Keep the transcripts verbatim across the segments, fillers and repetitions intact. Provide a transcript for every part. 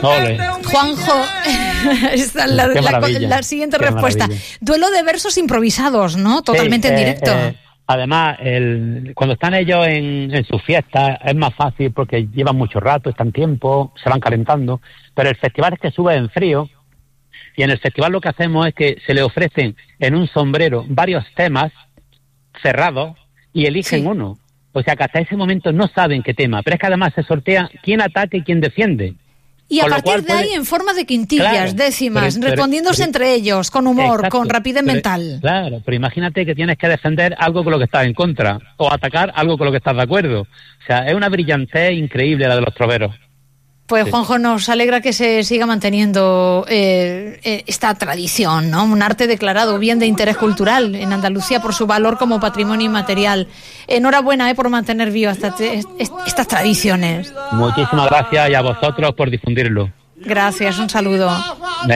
Ole. Juanjo, esta es la, la, la siguiente Qué respuesta. Maravilla. Duelo de versos improvisados, ¿no? Totalmente sí, en directo. Eh, eh, además, el, cuando están ellos en, en sus fiestas es más fácil porque llevan mucho rato, están tiempo, se van calentando, pero el festival es que sube en frío y en el festival lo que hacemos es que se le ofrecen en un sombrero varios temas cerrados y eligen sí. uno. O sea que hasta ese momento no saben qué tema, pero es que además se sortea quién ataca y quién defiende. Y a partir de puede... ahí, en forma de quintillas, claro, décimas, pero, respondiéndose pero, entre ellos, con humor, exacto, con rapidez pero, mental. Claro, pero imagínate que tienes que defender algo con lo que estás en contra, o atacar algo con lo que estás de acuerdo. O sea, es una brillantez increíble la de los troveros. Pues, Juanjo, nos alegra que se siga manteniendo eh, eh, esta tradición, ¿no? Un arte declarado bien de interés cultural en Andalucía por su valor como patrimonio inmaterial. Enhorabuena eh, por mantener vivas esta, estas tradiciones. Muchísimas gracias y a vosotros por difundirlo. Gracias, un saludo. Me...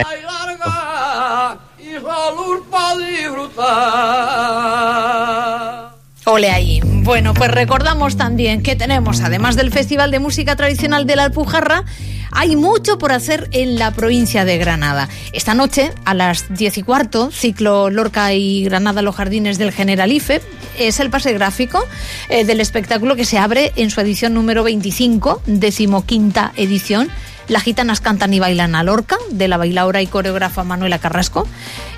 Ole ahí. Bueno, pues recordamos también que tenemos, además del Festival de Música Tradicional de la Alpujarra, hay mucho por hacer en la provincia de Granada. Esta noche, a las diez y cuarto, ciclo Lorca y Granada, los jardines del Generalife, es el pase gráfico eh, del espectáculo que se abre en su edición número veinticinco, decimoquinta edición. Las gitanas cantan y bailan a Lorca, de la bailaora y coreógrafa Manuela Carrasco,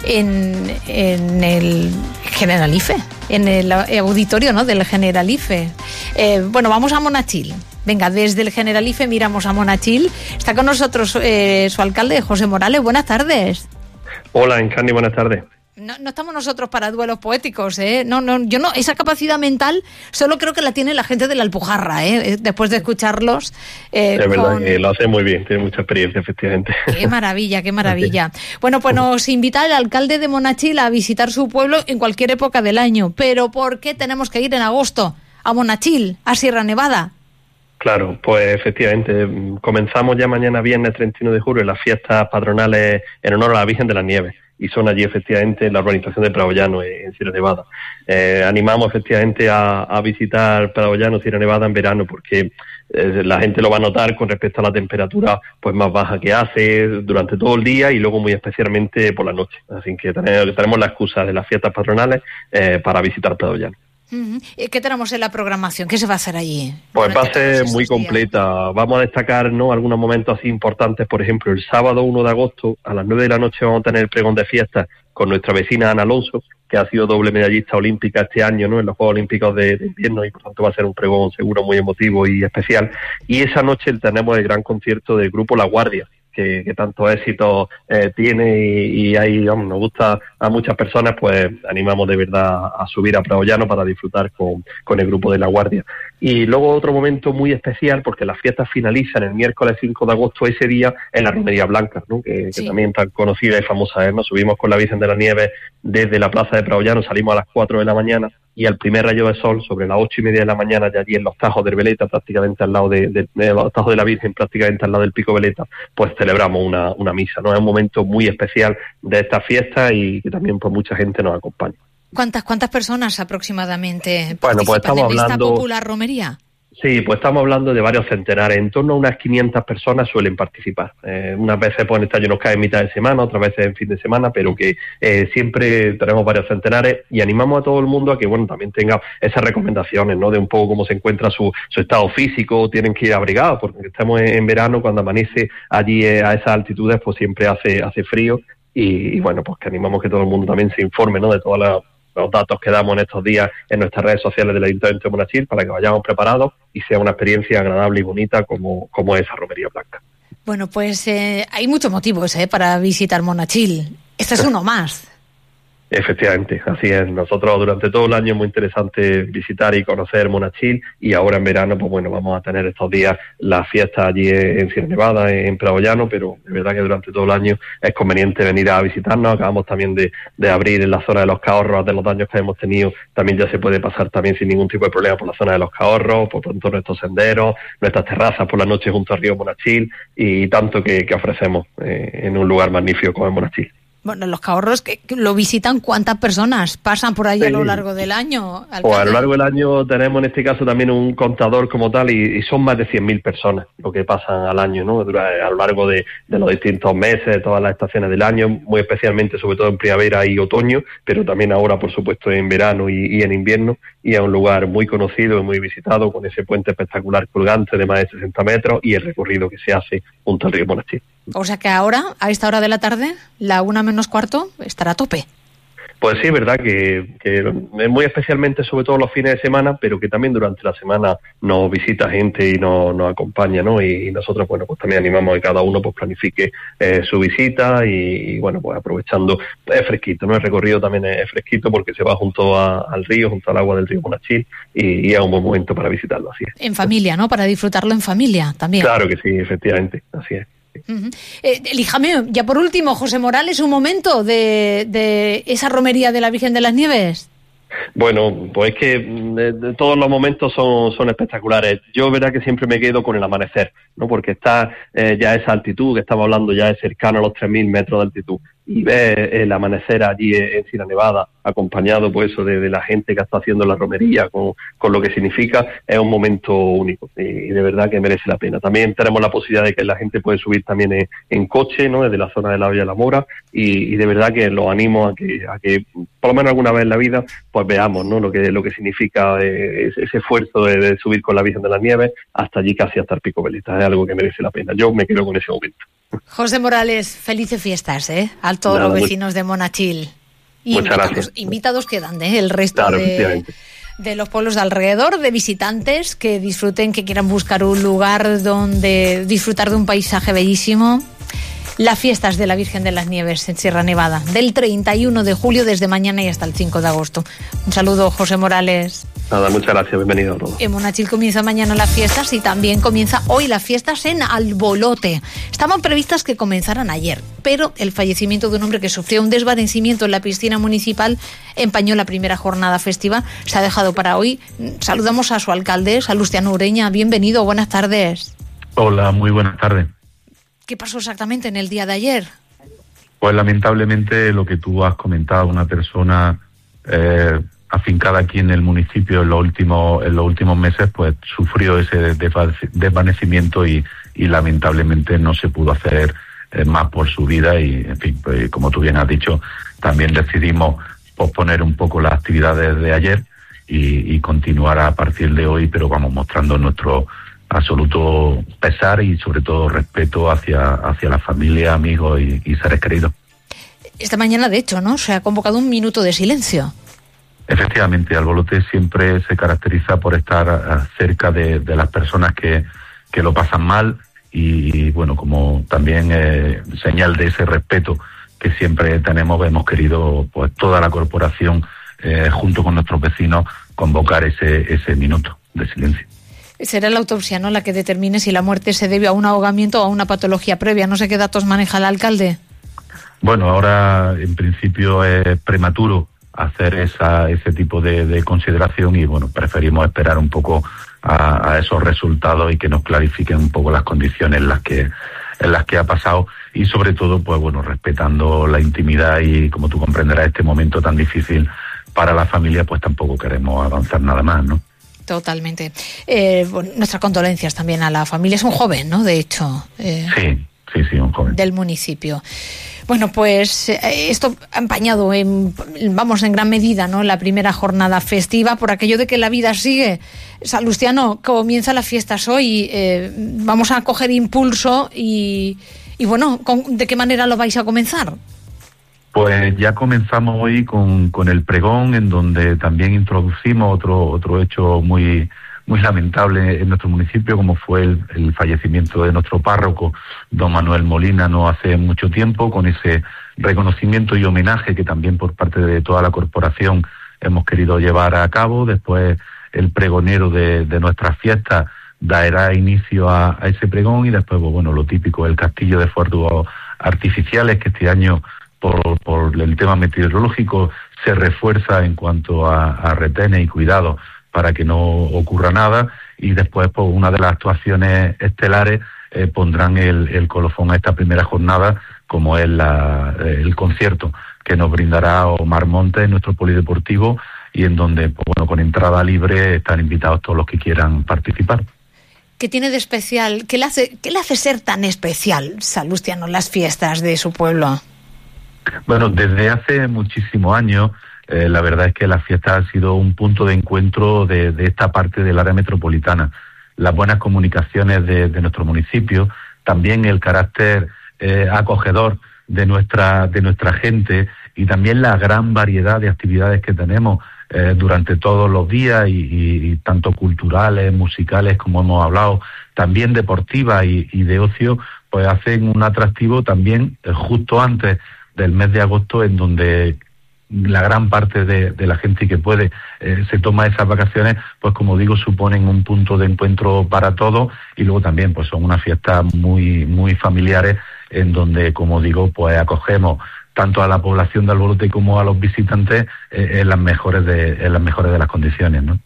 en, en el Generalife, en el auditorio, ¿no?, del Generalife. Eh, bueno, vamos a Monachil. Venga, desde el Generalife miramos a Monachil. Está con nosotros eh, su alcalde, José Morales. Buenas tardes. Hola, Encarni, buenas tardes. No, no estamos nosotros para duelos poéticos, ¿eh? No, no, yo no, esa capacidad mental solo creo que la tiene la gente de la Alpujarra, ¿eh? Después de escucharlos. Eh, es verdad con... que lo hace muy bien, tiene mucha experiencia, efectivamente. Qué maravilla, qué maravilla. Bueno, pues nos invita el alcalde de Monachil a visitar su pueblo en cualquier época del año. Pero ¿por qué tenemos que ir en agosto a Monachil, a Sierra Nevada? Claro, pues efectivamente, comenzamos ya mañana viernes treinta y uno de julio las fiestas patronales en honor a la Virgen de las Nieves. Y son allí efectivamente la urbanización de Prado Llano en Sierra Nevada. Eh, animamos efectivamente a, a visitar Prado Llano, Sierra Nevada en verano, porque eh, la gente lo va a notar con respecto a la temperatura pues más baja que hace durante todo el día y luego muy especialmente por la noche. Así que tenemos, tenemos la excusa de las fiestas patronales eh, para visitar Prado Llano. ¿Qué tenemos en la programación? ¿Qué se va a hacer allí? Pues va a ser muy completa. Vamos a destacar, ¿no?, algunos momentos así importantes. Por ejemplo, el sábado uno de agosto a las nueve de la noche vamos a tener el pregón de fiestas con nuestra vecina Ana Alonso, que ha sido doble medallista olímpica este año, ¿no?, en los Juegos Olímpicos de, de invierno, y por tanto va a ser un pregón seguro muy emotivo y especial. Y esa noche tenemos el gran concierto del grupo La Guardia, que, que tanto éxito eh, tiene y, y ahí vamos, nos gusta a muchas personas, pues animamos de verdad a subir a Prado Llano para disfrutar con, con el grupo de La Guardia. Y luego otro momento muy especial, porque las fiestas finalizan el miércoles cinco de agosto, ese día en la Romería Blanca, ¿no?, que, sí. que también tan conocida y famosa es, ¿no? Subimos con la Virgen de las Nieves desde la plaza de Prado Llano, salimos a las cuatro de la mañana y al primer rayo de sol sobre las ocho y media de la mañana, ya allí en los Tajos del Veleta, prácticamente al lado de, de, de los Tajos de la Virgen, prácticamente al lado del Pico Veleta, pues celebramos una, una misa, ¿no? Es un momento muy especial de esta fiesta y que también pues mucha gente nos acompaña. ¿Cuántas cuántas personas aproximadamente bueno, pues estamos en esta hablando, popular romería? Sí, pues estamos hablando de varios centenares, en torno a unas quinientas personas suelen participar. Eh, unas veces pues, este año nos cae en mitad de semana, otras veces en fin de semana, pero que eh, siempre tenemos varios centenares y animamos a todo el mundo a que bueno también tenga esas recomendaciones, ¿no?, de un poco cómo se encuentra su, su estado físico, tienen que ir abrigados, porque estamos en, en verano, cuando amanece allí eh, a esas altitudes, pues siempre hace, hace frío y, y bueno, pues que animamos que todo el mundo también se informe, ¿no?, de todas las los datos que damos en estos días en nuestras redes sociales del Ayuntamiento de Monachil para que vayamos preparados y sea una experiencia agradable y bonita como, como esa Romería Blanca. Bueno, pues eh, hay muchos motivos eh, para visitar Monachil. Este es uno más. Efectivamente, así es. Nosotros durante todo el año es muy interesante visitar y conocer Monachil y ahora en verano, pues bueno, vamos a tener estos días las fiestas allí en Sierra Nevada, en Prado Llano, pero es verdad que durante todo el año es conveniente venir a visitarnos. Acabamos también de, de abrir en la zona de los Cahorros, de los daños que hemos tenido, también ya se puede pasar también sin ningún tipo de problema por la zona de los Cahorros, por tanto nuestros senderos, nuestras terrazas por la noche junto al río Monachil y tanto que, que ofrecemos eh, en un lugar magnífico como es Monachil. Bueno, los Cahorros, que, que lo visitan, ¿cuántas personas pasan por ahí sí. a lo largo del año? Alcalde? Pues a lo largo del año tenemos en este caso también un contador como tal y, y son más de cien mil personas lo que pasan al año, ¿no? Dura, a lo largo de, de los distintos meses, de todas las estaciones del año, muy especialmente sobre todo en primavera y otoño, pero también ahora por supuesto en verano y, y en invierno, y es un lugar muy conocido y muy visitado con ese puente espectacular colgante de más de sesenta metros y el recorrido que se hace junto al río Monachil. O sea que ahora, a esta hora de la tarde, la una menos cuarto, estará a tope. Pues sí, es verdad que, que es muy especialmente sobre todo los fines de semana, pero que también durante la semana nos visita gente y nos, nos acompaña, ¿no? Y, y nosotros, bueno, pues también animamos a que cada uno pues planifique eh, su visita y, y, bueno, pues aprovechando, es fresquito, ¿no? El recorrido también es fresquito porque se va junto a, al río, junto al agua del río Monachil y, y es un buen momento para visitarlo, así es. En familia, ¿no? Para disfrutarlo en familia también. Claro que sí, efectivamente, así es. Uh-huh. Eh, elíjame, ya por último, José Morales, un momento de, de esa romería de la Virgen de las Nieves. Bueno, pues es que de, de todos los momentos son, son espectaculares. Yo, verdad que siempre me quedo con el amanecer, ¿no? Porque está eh, ya esa altitud, que estamos hablando ya es cercano a los tres mil metros de altitud, y ver el amanecer allí en Sierra Nevada, acompañado por eso de, de la gente que está haciendo la romería, con, con lo que significa, es un momento único y, y de verdad que merece la pena. También tenemos la posibilidad de que la gente puede subir también en, en coche, ¿no? Desde la zona de la Villa de la Mora, y, y de verdad que los animo a que, a que por lo menos alguna vez en la vida pues veamos, ¿no? lo que lo que significa eh, ese, ese esfuerzo de, de subir con la Virgen de las Nieves hasta allí, casi hasta el Pico Veleta. Es algo que merece la pena. Yo me quedo con ese momento. José Morales, felices fiestas, ¿eh? A todos Nada, los vecinos muy... de Monachil. Y Muchas invitados, gracias. Invitados quedan, ¿eh? El resto claro, de, de los pueblos de alrededor, de visitantes que disfruten, que quieran buscar un lugar donde disfrutar de un paisaje bellísimo. Las fiestas de la Virgen de las Nieves en Sierra Nevada, del treinta y uno de julio, desde mañana y hasta el cinco de agosto. Un saludo, José Morales. Nada, muchas gracias, bienvenido a todos. En Monachil comienza mañana las fiestas y también comienza hoy las fiestas en Albolote. Estaban previstas que comenzaran ayer, pero el fallecimiento de un hombre que sufrió un desvanecimiento en la piscina municipal empañó la primera jornada festiva. Se ha dejado para hoy. Saludamos a su alcalde, Salustiano Ureña. Bienvenido, buenas tardes. Hola, muy buenas tardes. ¿Qué pasó exactamente en el día de ayer? Pues lamentablemente lo que tú has comentado, una persona eh, afincada aquí en el municipio en los últimos en los últimos meses, pues sufrió ese desvanecimiento y, y lamentablemente no se pudo hacer eh, más por su vida y, en fin, pues, como tú bien has dicho, también decidimos posponer un poco las actividades de ayer y, y continuar a partir de hoy, pero vamos mostrando nuestro absoluto pesar y sobre todo respeto hacia hacia la familia, amigos y, y seres queridos. Esta mañana, de hecho, ¿no? Se ha convocado un minuto de silencio. Efectivamente, Albolote siempre se caracteriza por estar cerca de, de las personas que, que lo pasan mal y, y bueno, como también eh, señal de ese respeto que siempre tenemos, hemos querido, pues toda la corporación, eh, junto con nuestros vecinos, convocar ese, ese minuto de silencio. Será la autopsia, ¿no?, la que determine si la muerte se debe a un ahogamiento o a una patología previa. No sé qué datos maneja el alcalde. Bueno, ahora en principio es prematuro hacer esa, ese tipo de, de consideración y bueno, preferimos esperar un poco a, a esos resultados y que nos clarifiquen un poco las condiciones en las que en las que ha pasado y sobre todo, pues bueno, respetando la intimidad y como tú comprenderás, este momento tan difícil para la familia, pues tampoco queremos avanzar nada más, ¿no? Totalmente. Eh, bueno, nuestras condolencias también a la familia. Es un joven, ¿no? De hecho. Eh, sí, sí, sí, un joven. Del municipio. Bueno, pues eh, esto ha empañado, en, vamos, en gran medida, ¿no?, la primera jornada festiva por aquello de que la vida sigue. Salustiano, comienza las fiestas hoy. Eh, vamos a coger impulso y, y bueno, ¿con, ¿de qué manera lo vais a comenzar? Pues ya comenzamos hoy con, con el pregón, en donde también introducimos otro otro hecho muy muy lamentable en nuestro municipio, como fue el, el fallecimiento de nuestro párroco, don Manuel Molina, no hace mucho tiempo, con ese reconocimiento y homenaje que también por parte de toda la corporación hemos querido llevar a cabo. Después el pregonero de, de nuestras fiestas dará inicio a, a ese pregón y después, pues, bueno, lo típico, el castillo de fuegos artificiales, que este año Por, por el tema meteorológico se refuerza en cuanto a, a retenes y cuidados para que no ocurra nada y después, pues, una de las actuaciones estelares eh, pondrán el, el colofón a esta primera jornada como es la, el concierto que nos brindará Omar Montes en nuestro polideportivo, y en donde, pues, bueno, con entrada libre están invitados todos los que quieran participar. ¿Qué tiene de especial? ¿Qué le hace, qué le hace ser tan especial, Salustiano, las fiestas de su pueblo? Bueno, desde hace muchísimos años, eh, la verdad es que las fiestas han sido un punto de encuentro de, de esta parte del área metropolitana. Las buenas comunicaciones de, de nuestro municipio, también el carácter eh, acogedor de nuestra, de nuestra gente, y también la gran variedad de actividades que tenemos eh, durante todos los días, y, y, y tanto culturales, musicales, como hemos hablado, también deportivas y, y de ocio, pues hacen un atractivo también eh, justo antes del mes de agosto, en donde la gran parte de, de la gente que puede eh, se toma esas vacaciones, pues como digo, suponen un punto de encuentro para todos, y luego también pues son unas fiestas muy muy familiares, en donde, como digo, pues acogemos tanto a la población de Albolote como a los visitantes eh, en las mejores de en las mejores de las condiciones, ¿no?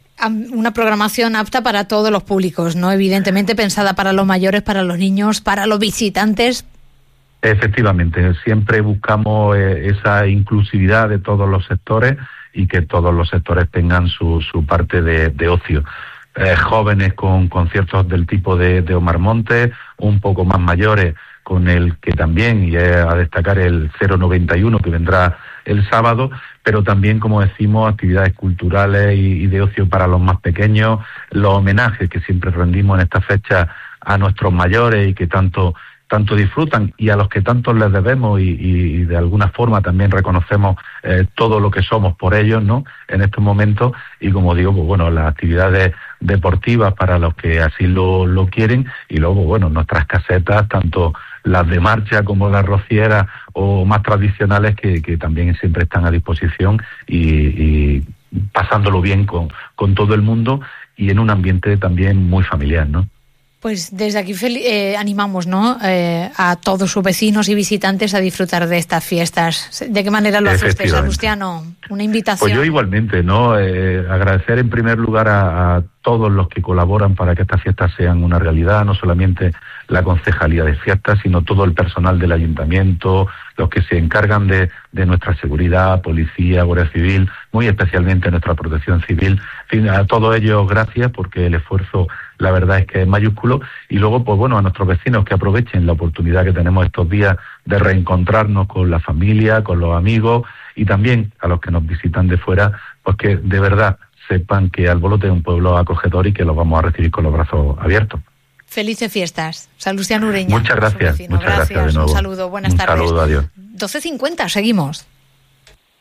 Una programación apta para todos los públicos, ¿no? Evidentemente pensada para los mayores, para los niños, para los visitantes. Efectivamente, siempre buscamos eh, esa inclusividad de todos los sectores, y que todos los sectores tengan su, su parte de, de ocio. Eh, jóvenes con conciertos del tipo de, de Omar Montes, un poco más mayores con el que también, y es a destacar, el cero noventa y uno que vendrá el sábado, pero también, como decimos, actividades culturales y, y de ocio para los más pequeños, los homenajes que siempre rendimos en esta fecha a nuestros mayores y que tanto tanto disfrutan, y a los que tanto les debemos, y, y de alguna forma también reconocemos eh, todo lo que somos por ellos, ¿no?, en estos momentos. Y como digo, pues bueno, las actividades deportivas para los que así lo, lo quieren, y luego, bueno, nuestras casetas, tanto las de marcha como las rocieras o más tradicionales, que, que también siempre están a disposición, y, y pasándolo bien con, con todo el mundo, y en un ambiente también muy familiar, ¿no? Pues desde aquí eh, animamos, ¿no?, eh, a todos sus vecinos y visitantes a disfrutar de estas fiestas. ¿De qué manera lo hace usted, Salustiano? Una invitación. Pues yo igualmente, ¿no? Eh, agradecer en primer lugar a, a todos los que colaboran para que estas fiestas sean una realidad, no solamente la Concejalía de Fiestas, sino todo el personal del Ayuntamiento, los que se encargan de, de nuestra seguridad, policía, Guardia Civil, muy especialmente nuestra Protección Civil. En fin, a todos ellos gracias, porque el esfuerzo, la verdad es que es mayúsculo. Y luego, pues bueno, a nuestros vecinos, que aprovechen la oportunidad que tenemos estos días de reencontrarnos con la familia, con los amigos, y también a los que nos visitan de fuera, pues que de verdad sepan que Albolote es un pueblo acogedor y que los vamos a recibir con los brazos abiertos. Felices fiestas, Salustiano Ureña. Muchas gracias, muchas gracias, gracias de nuevo. Un saludo, buenas un tardes. Un saludo, adiós. doce cincuenta, seguimos.